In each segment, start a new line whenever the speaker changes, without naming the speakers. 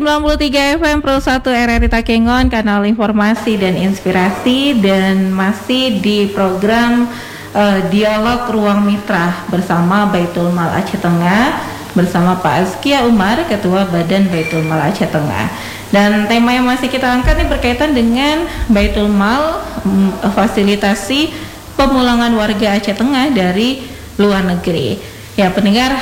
93 FM Pro 1 RRI Takengon, kanal informasi dan inspirasi, dan masih di program Dialog Ruang Mitra bersama Baitul Mal Aceh Tengah, bersama Pak Azkia Umar, Ketua Badan Baitul Mal Aceh Tengah. Dan tema yang masih kita angkat ini berkaitan dengan Baitul Mal fasilitasi pemulangan warga Aceh Tengah dari luar negeri. Ya pendengar,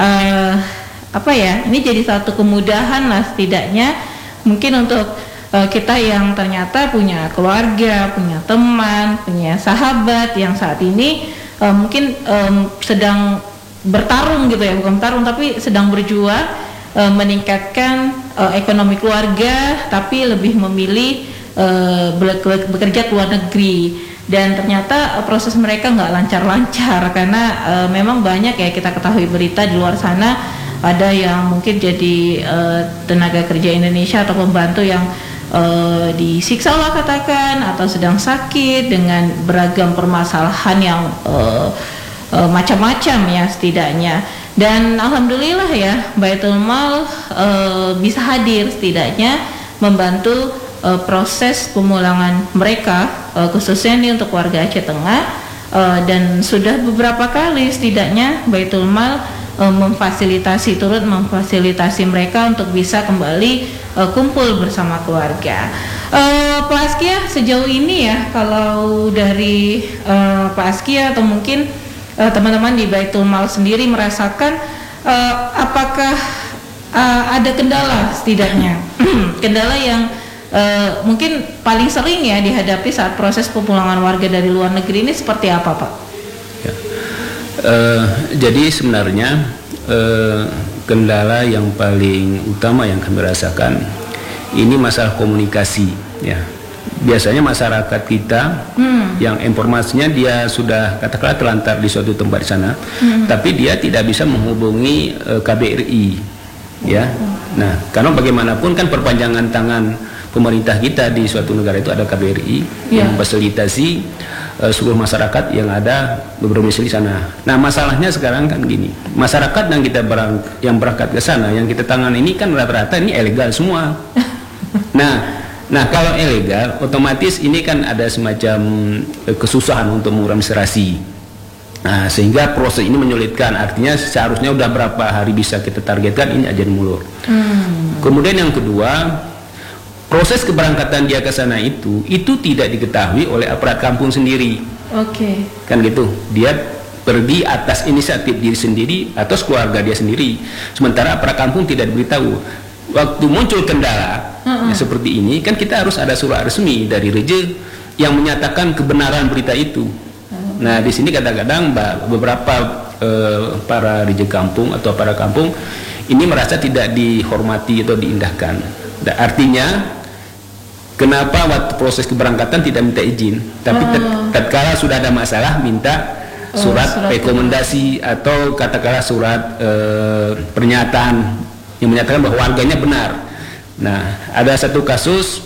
ini jadi satu kemudahan lah setidaknya mungkin untuk kita yang ternyata punya keluarga, punya teman, punya sahabat yang saat ini mungkin sedang bertarung gitu ya, bukan bertarung tapi sedang berjuang meningkatkan ekonomi keluarga, tapi lebih memilih bekerja ke luar negeri, dan ternyata proses mereka nggak lancar-lancar karena memang banyak ya kita ketahui berita di luar sana. Ada yang mungkin jadi tenaga kerja Indonesia atau pembantu yang disiksa lah katakan, atau sedang sakit dengan beragam permasalahan yang macam-macam ya setidaknya. Dan alhamdulillah ya Baitul Mal bisa hadir setidaknya membantu proses pemulangan mereka, khususnya ini untuk warga Aceh Tengah, dan sudah beberapa kali setidaknya Baitul Mal turut memfasilitasi mereka untuk bisa kembali kumpul bersama keluarga. Pak Azkia, sejauh ini ya kalau dari Pak Azkia atau mungkin teman-teman di Baitul Mal sendiri merasakan apakah ada kendala setidaknya kendala yang mungkin paling sering ya dihadapi saat proses pemulangan warga dari luar negeri ini seperti apa, Pak?
Ya. Jadi sebenarnya kendala yang paling utama yang kami rasakan ini masalah komunikasi ya. Biasanya masyarakat kita yang informasinya dia sudah katakanlah terlantar di suatu tempat di sana, tapi dia tidak bisa menghubungi KBRI ya. Nah, karena bagaimanapun kan perpanjangan tangan pemerintah kita di suatu negara itu ada KBRI yang memfasilitasi seluruh masyarakat yang ada berdomisili di sana. Nah, masalahnya sekarang kan gini, masyarakat yang berangkat ke sana, yang kita tangani ini kan rata-rata ini ilegal semua. Nah, kalau ilegal, otomatis ini kan ada semacam kesusahan untuk mengadministrasi. Nah, sehingga proses ini menyulitkan. Artinya seharusnya udah berapa hari bisa kita targetkan, ini aja mulur. Kemudian yang kedua, proses keberangkatan dia ke sana itu tidak diketahui oleh aparat kampung sendiri.
Oke.
Kan gitu. Dia pergi atas inisiatif diri sendiri, atas keluarga dia sendiri. Sementara aparat kampung tidak diberitahu. Waktu muncul kendala seperti ini, kan kita harus ada surat resmi dari Reja yang menyatakan kebenaran berita itu. Nah, di sini kadang-kadang beberapa para Reja kampung atau para kampung ini merasa tidak dihormati atau diindahkan. Artinya kenapa waktu proses keberangkatan tidak minta izin, tapi tatkala sudah ada masalah minta surat rekomendasi atau katakanlah surat pernyataan yang menyatakan bahwa warganya benar. Nah, ada satu kasus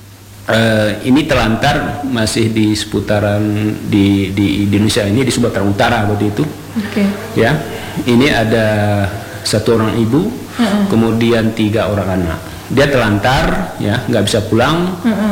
ini terlantar masih di seputaran di Indonesia ini, di Sumatera Utara waktu itu. Ya, ini ada satu orang ibu, kemudian 3 orang anak. Dia terlantar, ya, nggak bisa pulang.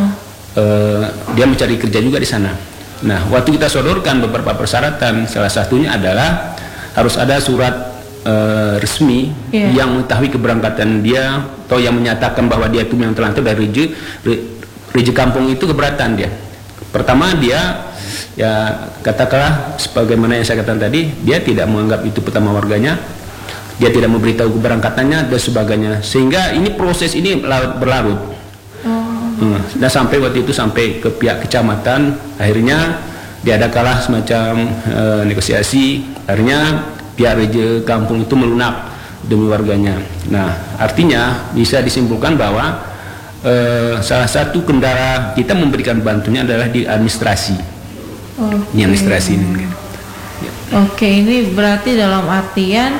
Dia mencari kerja juga di sana. Nah, waktu kita sodorkan beberapa persyaratan, salah satunya adalah harus ada surat resmi yang mengetahui keberangkatan dia, atau yang menyatakan bahwa dia itu yang terlantar dari Reja kampung itu keberatan dia. Pertama dia ya katakanlah sebagaimana yang saya katakan tadi, dia tidak menganggap itu pertama warganya. Dia tidak memberitahu keberangkatannya dan sebagainya, sehingga ini proses ini berlarut. Dan sampai waktu itu sampai ke pihak kecamatan, akhirnya diadakanlah semacam negosiasi. Akhirnya pihak Reja kampung itu melunak demi warganya. Nah, artinya bisa disimpulkan bahwa salah satu kendala kita memberikan bantunya adalah di administrasi. Ini administrasi ini.
Ini berarti dalam artian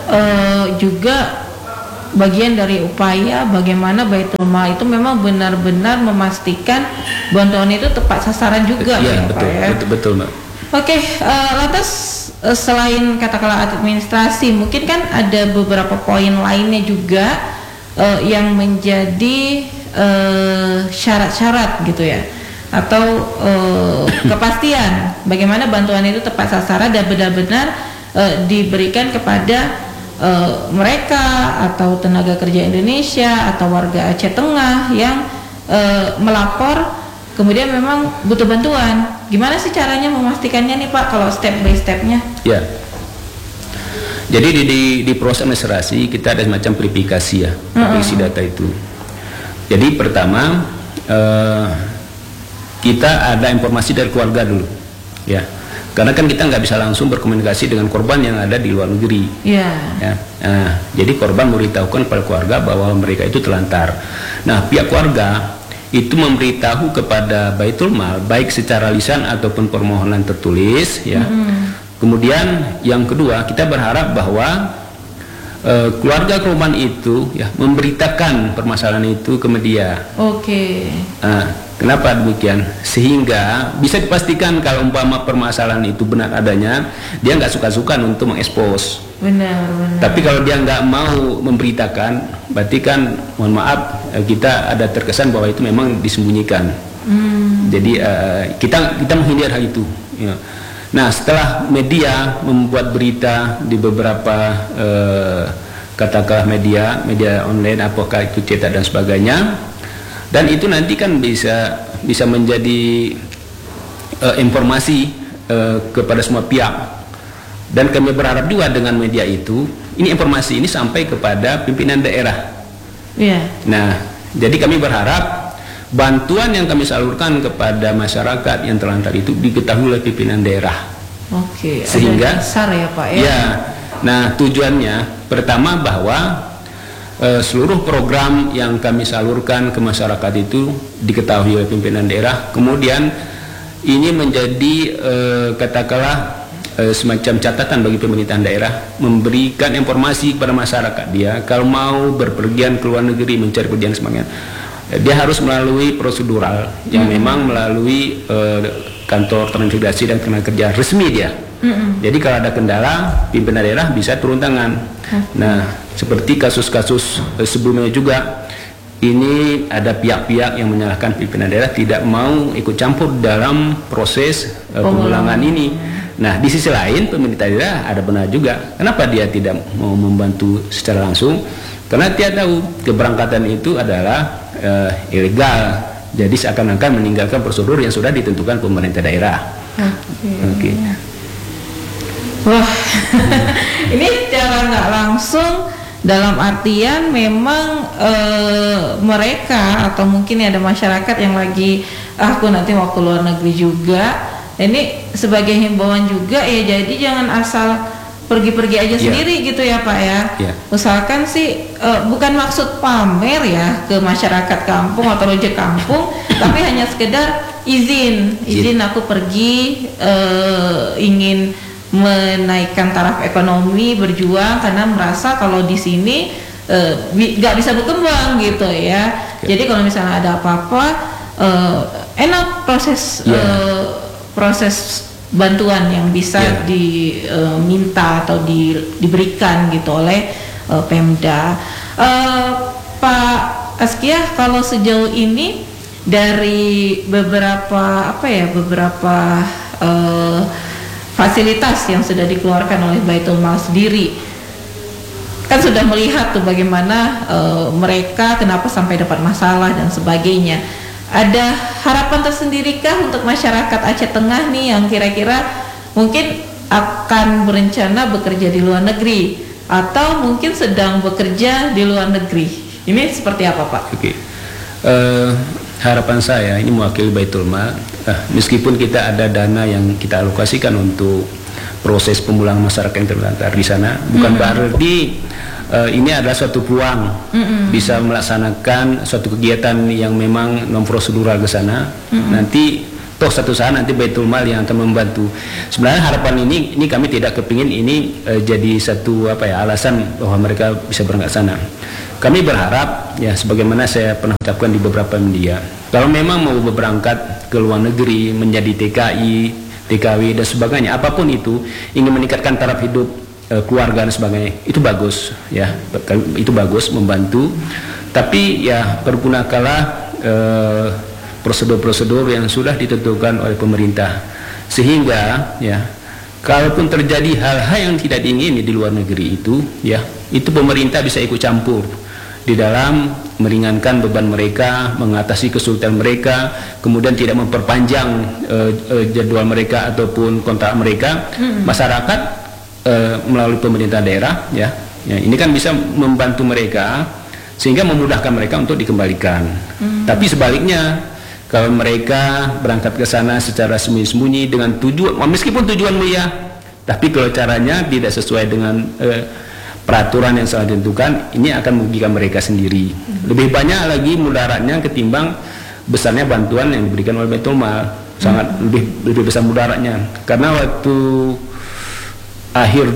juga bagian dari upaya bagaimana Baitul Mal itu memang benar-benar memastikan bantuan itu tepat sasaran juga.
Ya, betul, Mbak.
Lantas selain katakanlah administrasi, mungkin kan ada beberapa poin lainnya juga yang menjadi syarat-syarat gitu ya, atau kepastian bagaimana bantuan itu tepat sasaran dan benar-benar diberikan kepada mereka atau tenaga kerja Indonesia atau warga Aceh Tengah yang melapor kemudian memang butuh bantuan. Gimana sih caranya memastikannya nih Pak, kalau step by stepnya?
Ya. Jadi di proses administrasi kita ada semacam verifikasi ya, isi data itu. Jadi pertama kita ada informasi dari keluarga dulu, ya. Karena kan kita nggak bisa langsung berkomunikasi dengan korban yang ada di luar negeri.
Ya.
Nah, jadi korban memberitahukan kepada keluarga bahwa mereka itu telantar. Nah, pihak keluarga itu memberitahu kepada Baitul Mal baik secara lisan ataupun permohonan tertulis, ya. Kemudian yang kedua, kita berharap bahwa keluarga korban itu ya memberitakan permasalahan itu ke media.
Oke.
Kenapa demikian? Sehingga bisa dipastikan kalau umpama permasalahan itu benar adanya, dia nggak suka-suka untuk mengekspos.
Benar.
Tapi kalau dia nggak mau memberitakan, berarti kan mohon maaf kita ada terkesan bahwa itu memang disembunyikan. Jadi kita menghindar hal itu. Ya. Nah, setelah media membuat berita di beberapa katakanlah media online, apakah itu cetak dan sebagainya, dan itu nanti kan bisa menjadi informasi kepada semua pihak. Dan kami berharap juga dengan media itu, ini informasi ini sampai kepada pimpinan daerah.
Iya.
Nah, jadi kami berharap bantuan yang kami salurkan kepada masyarakat yang terlantar itu diketahui oleh pimpinan daerah.
Oke.
Sehingga
besar ya Pak ya.
Ya. Nah, tujuannya pertama bahwa seluruh program yang kami salurkan ke masyarakat itu diketahui oleh pimpinan daerah. Kemudian ini menjadi katakanlah semacam catatan bagi pemerintahan daerah, memberikan informasi kepada masyarakat dia kalau mau berpergian ke luar negeri mencari pekerjaan sebagainya. Dia harus melalui prosedural yang memang melalui kantor transmigrasi dan tenaga kerja resmi dia. Jadi kalau ada kendala, pimpinan daerah bisa turun tangan. Nah, seperti kasus-kasus sebelumnya juga, ini ada pihak-pihak yang menyalahkan pimpinan daerah tidak mau ikut campur dalam proses pemulangan ini. Nah, di sisi lain pemerintah daerah ada benar juga. Kenapa dia tidak mau membantu secara langsung? Karena dia tahu keberangkatan itu adalah ilegal, jadi seakan-akan meninggalkan prosedur yang sudah ditentukan pemerintah daerah. Oke.
Wah, ini secara nggak langsung dalam artian memang mereka atau mungkin ada masyarakat yang lagi aku nanti mau ke luar negeri juga. Ini sebagai himbauan juga ya, jadi jangan asal pergi-pergi aja sendiri gitu ya Pak ya. Usahakan sih bukan maksud pamer ya ke masyarakat kampung atau rojak kampung, tapi hanya sekedar izin aku pergi, ingin menaikkan taraf ekonomi, berjuang karena merasa kalau di sini nggak bisa berkembang gitu ya. Jadi kalau misalnya ada apa-apa, enak proses bantuan yang bisa diminta atau diberikan gitu oleh Pemda. Pak Azkiah, kalau sejauh ini dari beberapa fasilitas yang sudah dikeluarkan oleh Baitul Mal sendiri, kan sudah melihat tuh bagaimana mereka kenapa sampai dapat masalah dan sebagainya. Ada harapan tersendirikah untuk masyarakat Aceh Tengah nih yang kira-kira mungkin akan berencana bekerja di luar negeri atau mungkin sedang bekerja di luar negeri? Ini seperti apa Pak?
Oke. Harapan saya ini mewakili Baitul Mal, meskipun kita ada dana yang kita alokasikan untuk proses pemulangan masyarakat yang terlantar di sana, bukan berarti ini adalah suatu peluang bisa melaksanakan suatu kegiatan yang memang non prosedural ke sana. Nanti toh satu saat nanti Baitul Mal yang akan membantu. Sebenarnya harapan ini kami tidak kepingin ini jadi satu alasan bahwa mereka bisa berangkat sana. Kami berharap ya, sebagaimana saya pernah ucapkan di beberapa media, kalau memang mau berangkat ke luar negeri menjadi TKI, TKW dan sebagainya, apapun itu, ingin meningkatkan taraf hidup keluarga dan sebagainya, itu bagus ya, itu bagus membantu, tapi ya pergunakanlah prosedur-prosedur yang sudah ditentukan oleh pemerintah, sehingga ya kalaupun terjadi hal-hal yang tidak diingini di luar negeri itu ya, itu pemerintah bisa ikut campur di dalam meringankan beban mereka, mengatasi kesulitan mereka, kemudian tidak memperpanjang jadwal mereka ataupun kontrak mereka. Masyarakat melalui pemerintah daerah ya, ini kan bisa membantu mereka sehingga memudahkan mereka untuk dikembalikan. Tapi sebaliknya, kalau mereka berangkat ke sana secara sembunyi-sembunyi dengan tujuan, meskipun tujuan mulia, tapi kalau caranya tidak sesuai dengan peraturan yang sudah ditentukan, ini akan merugikan mereka sendiri. Lebih banyak lagi mudaratnya ketimbang besarnya bantuan yang diberikan oleh Baitul Mal. Sangat lebih besar mudaratnya, karena waktu akhir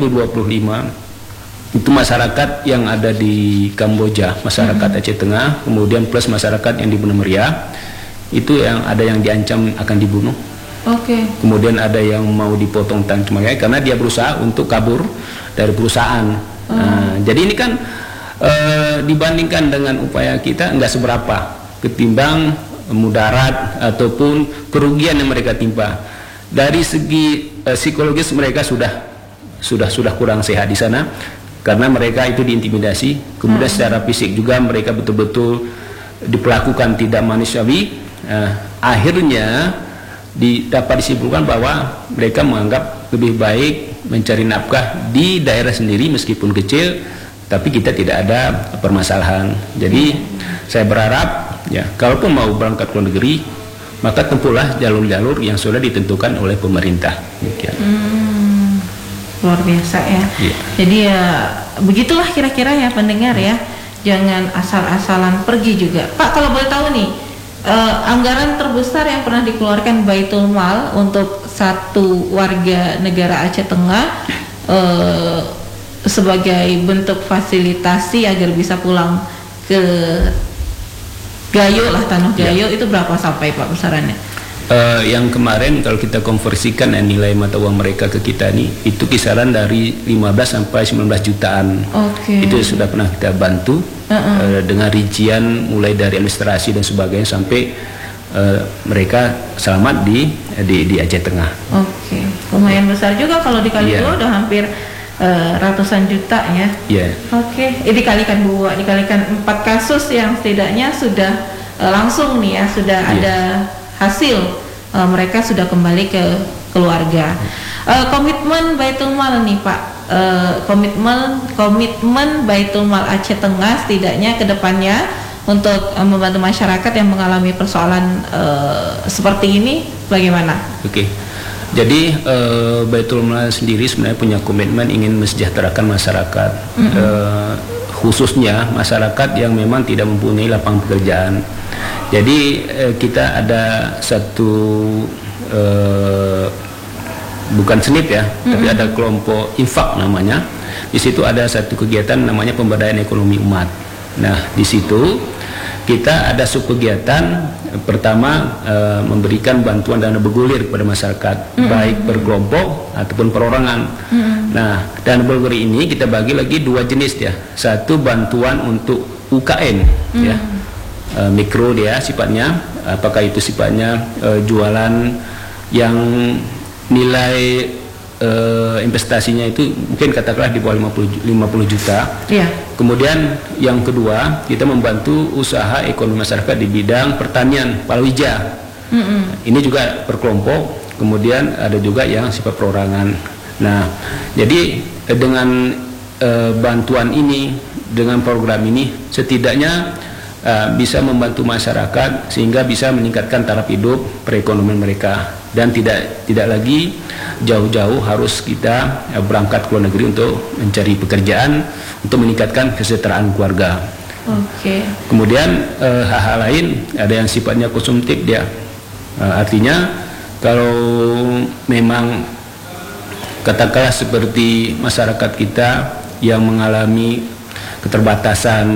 2025 itu masyarakat yang ada di Kamboja, masyarakat Aceh Tengah, kemudian plus masyarakat yang di Banda Meriah, itu yang ada yang diancam akan dibunuh. Kemudian ada yang mau dipotong tangan karena dia berusaha untuk kabur dari perusahaan. Jadi ini kan dibandingkan dengan upaya kita nggak seberapa ketimbang mudarat ataupun kerugian yang mereka timpa. Dari segi psikologis mereka sudah kurang sehat di sana karena mereka itu diintimidasi, kemudian secara fisik juga mereka betul-betul diperlakukan tidak manusiawi. Akhirnya dapat disimpulkan bahwa mereka menganggap lebih baik mencari nafkah di daerah sendiri meskipun kecil, tapi kita tidak ada permasalahan. Jadi saya berharap ya, kalaupun mau berangkat ke luar negeri, maka tempuhlah jalur-jalur yang sudah ditentukan oleh pemerintah.
Luar biasa ya. Jadi ya begitulah kira-kira ya pendengar ya, jangan asal-asalan pergi juga. Pak, kalau boleh tahu nih, anggaran terbesar yang pernah dikeluarkan Baitul Mal untuk satu warga negara Aceh Tengah sebagai bentuk fasilitasi agar bisa pulang ke Gayo lah, tanah Gayo, itu berapa sampai Pak besarannya?
Yang kemarin kalau kita konversikan nilai mata uang mereka ke kita nih, itu kisaran dari 15 sampai 19 jutaan. Itu sudah pernah kita bantu dengan rincian mulai dari administrasi dan sebagainya sampai mereka selamat di Aceh Tengah.
Lumayan besar juga kalau dikali dua udah hampir ratusan juta ya. Dikalikan 2, dikalikan 4 kasus yang setidaknya sudah langsung nih ya, sudah ada hasil, mereka sudah kembali ke keluarga. Komitmen Baitul Mal nih Pak, komitmen Baitul Mal Aceh Tengah setidaknya ke depannya untuk membantu masyarakat yang mengalami persoalan seperti ini bagaimana?
Jadi Baitul Mal sendiri sebenarnya punya komitmen ingin mensejahterakan masyarakat, khususnya masyarakat yang memang tidak mempunyai lapangan pekerjaan. Jadi kita ada satu bukan SNIP ya, tapi ada kelompok infak namanya. Di situ ada satu kegiatan namanya pemberdayaan ekonomi umat. Nah, di situ kita ada subkegiatan. Pertama, memberikan bantuan dana bergulir kepada masyarakat, baik berkelompok ataupun perorangan. Nah, dana bergulir ini kita bagi lagi 2 jenis ya. Satu bantuan untuk UKM ya, mikro dia sifatnya, apakah itu sifatnya jualan yang nilai investasinya itu mungkin katakanlah di bawah 50 juta. Kemudian yang kedua, kita membantu usaha ekonomi masyarakat di bidang pertanian, palawija. Ini juga berkelompok. Kemudian ada juga yang sifat perorangan. Nah, jadi dengan bantuan ini, dengan program ini, setidaknya bisa membantu masyarakat sehingga bisa meningkatkan taraf hidup perekonomian mereka, dan tidak lagi jauh-jauh harus kita berangkat ke luar negeri untuk mencari pekerjaan untuk meningkatkan kesejahteraan keluarga. Kemudian hal-hal lain ada yang sifatnya konsumtif dia, artinya kalau memang katakanlah seperti masyarakat kita yang mengalami keterbatasan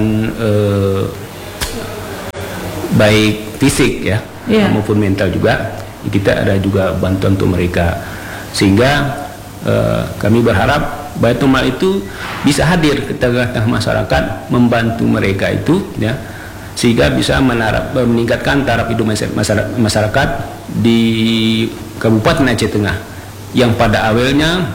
baik fisik ya, maupun mental juga, kita ada juga bantuan untuk mereka, sehingga kami berharap Baitul Mal itu bisa hadir ke tengah-tengah masyarakat, membantu mereka itu, ya, sehingga bisa meningkatkan taraf hidup masyarakat di Kabupaten Aceh Tengah, yang pada awalnya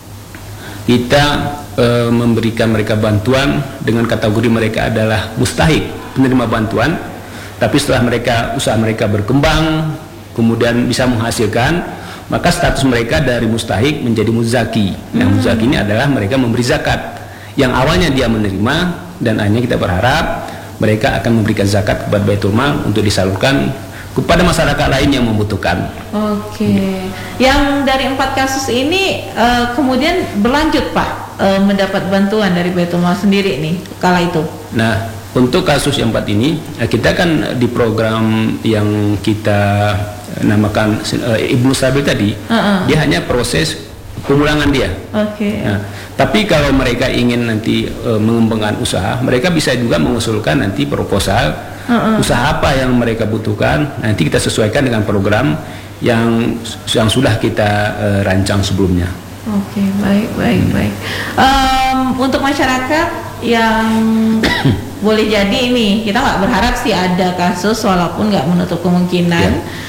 kita memberikan mereka bantuan dengan kategori mereka adalah mustahik penerima bantuan, tapi setelah usaha mereka berkembang kemudian bisa menghasilkan, maka status mereka dari mustahik menjadi muzaki. Yang muzaki ini adalah mereka memberi zakat yang awalnya dia menerima, dan akhirnya kita berharap mereka akan memberikan zakat kepada Baitul Mal untuk disalurkan kepada masyarakat lain yang membutuhkan.
Oke. Yang dari 4 kasus ini kemudian berlanjut Pak mendapat bantuan dari Baitul Mal sendiri nih kala itu.
Nah, untuk kasus yang 4 ini kita kan di program yang kita namakan Ibnu Stabil tadi, dia hanya proses pemulangan dia.
Oke.
Nah, tapi kalau mereka ingin nanti mengembangkan usaha, mereka bisa juga mengusulkan nanti proposal usaha apa yang mereka butuhkan. Nanti kita sesuaikan dengan program yang sudah kita rancang sebelumnya.
Oke, baik. Untuk masyarakat yang boleh jadi ini, kita nggak berharap sih ada kasus, walaupun nggak menutup kemungkinan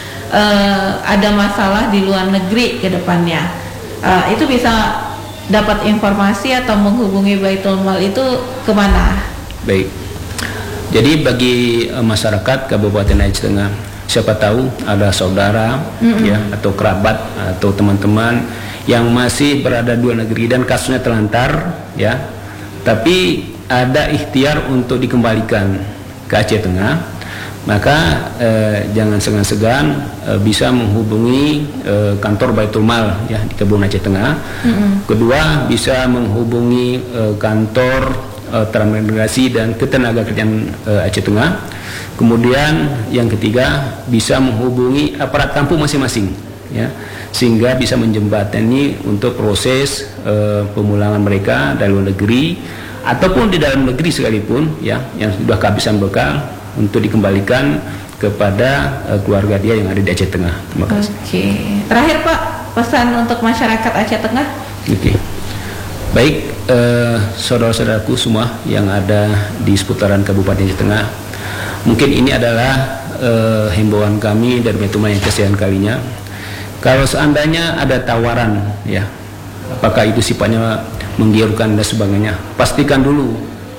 ada masalah di luar negeri ke depannya. Itu bisa dapat informasi atau menghubungi Baitul Mal itu kemana?
Baik. Jadi bagi masyarakat Kabupaten Aceh Tengah, siapa tahu ada saudara ya, atau kerabat atau teman-teman yang masih berada di luar negeri dan kasusnya terlantar, ya, tapi ada ikhtiar untuk dikembalikan ke Aceh Tengah, maka jangan segan-segan bisa menghubungi kantor Baitul Mal ya di Kebun Aceh Tengah. Kedua, bisa menghubungi kantor Transmigrasi dan Ketenagakerjaan Aceh Tengah. Kemudian yang ketiga, bisa menghubungi aparat kampung masing-masing ya, sehingga bisa menjembatani untuk proses pemulangan mereka dari luar negeri ataupun di dalam negeri sekalipun ya, yang sudah kehabisan bekal, untuk dikembalikan kepada keluarga dia yang ada di Aceh Tengah. Terima kasih.
Oke. Terakhir Pak, pesan untuk masyarakat Aceh Tengah.
Oke. Baik, saudara-saudaraku semua yang ada di seputaran Kabupaten Aceh Tengah, mungkin ini adalah himbauan kami dari Baitul Mal yang kesekian kalinya. Kalau seandainya ada tawaran ya, apakah itu sifatnya menggiurkan dan sebagainya, pastikan dulu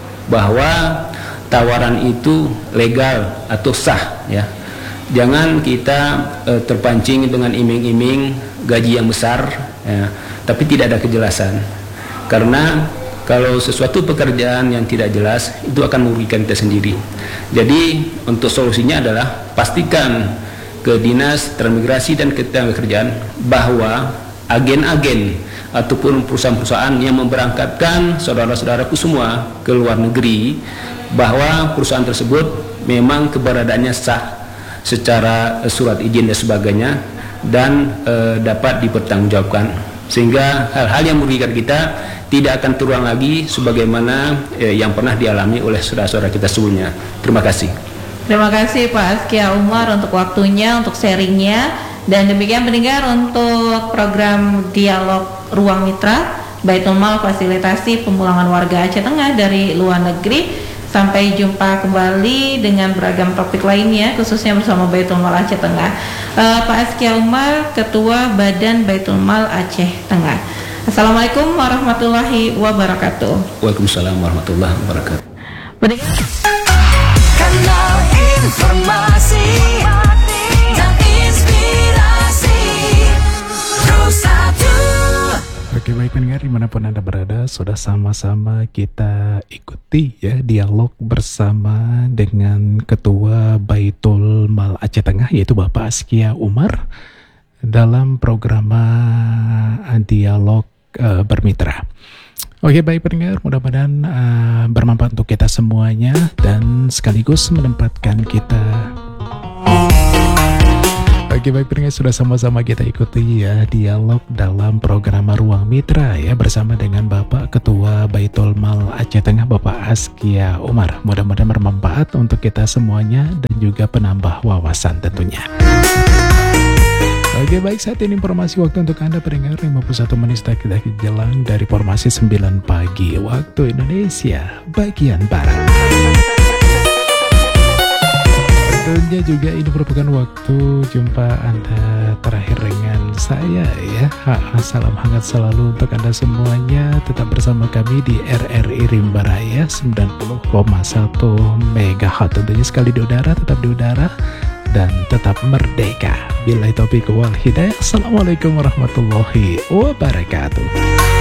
bahwa tawaran itu legal atau sah ya. Jangan kita terpancing dengan iming-iming gaji yang besar ya, tapi tidak ada kejelasan. Karena kalau sesuatu pekerjaan yang tidak jelas itu akan merugikan kita sendiri. Jadi untuk solusinya adalah pastikan ke Dinas Transmigrasi dan Ketenagakerjaan bahwa agen-agen ataupun perusahaan-perusahaan yang memberangkatkan saudara-saudaraku semua ke luar negeri, bahwa perusahaan tersebut memang keberadaannya sah secara surat izin dan sebagainya, dan dapat dipertanggungjawabkan, sehingga hal-hal yang merugikan kita tidak akan terulang lagi sebagaimana yang pernah dialami oleh saudara-saudara kita sebelumnya. Terima kasih.
Terima kasih Pak Askia Umar untuk waktunya, untuk sharingnya. Dan demikian pendengar untuk program Dialog Ruang Mitra Baitul Mal Fasilitasi Pemulangan Warga Aceh Tengah dari luar negeri. Sampai jumpa kembali dengan beragam topik lainnya, khususnya bersama Baitul Mal Aceh Tengah. Pak Askia Umar, Ketua Badan Baitul Mal Aceh Tengah. Assalamualaikum warahmatullahi wabarakatuh.
Waalaikumsalam warahmatullahi wabarakatuh.
Kanal informasi dan inspirasi Rosatu.
Oke, baik pendengar dimanapun Anda berada, sudah sama-sama kita ikuti ya dialog bersama dengan Ketua Baitul Mal Aceh Tengah, yaitu Bapak Askia Umar, dalam program Dialog Bermitra. Oke, baik pendengar, mudah-mudahan bermanfaat untuk kita semuanya dan sekaligus menempatkan kita. Oke, baik pendengar, sudah sama-sama kita ikuti ya dialog dalam program Ruang Mitra ya bersama dengan Bapak Ketua Baitul Mal Aceh Tengah, Bapak Askia Umar. Mudah-mudahan bermanfaat untuk kita semuanya dan juga penambah wawasan tentunya. Oke, baik, saat ini informasi waktu untuk Anda pendengar 51 menit setelah kita jelang dari formasi 9 pagi waktu Indonesia bagian Barat. Tentunya juga ini merupakan waktu jumpa Anda terakhir dengan saya ya. Salam hangat selalu untuk Anda semuanya. Tetap bersama kami di RRI Rimba Raya 90,1 MHz. Tentunya sekali di udara, tetap di udara dan tetap merdeka. Billahi taufiq wal hidayah. Assalamualaikum warahmatullahi wabarakatuh.